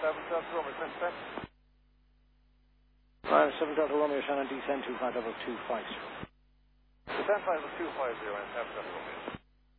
7 Delta Romeo, descent. 7 Delta Romeo, Shannon, descend 25 level 250. Descent 5 250, and 7 Delta Romeo.